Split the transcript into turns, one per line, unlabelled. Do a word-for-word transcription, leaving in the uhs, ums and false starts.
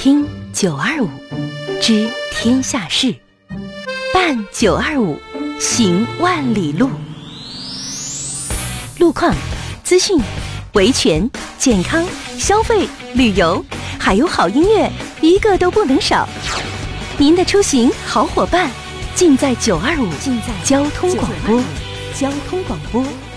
听九二五，知天下事，办九二五，行万里路。路况、资讯、维权、健康、消费、旅游，还有好音乐，一个都不能少。您的出行好伙伴，尽在九二五，尽在交通广播，交通广播。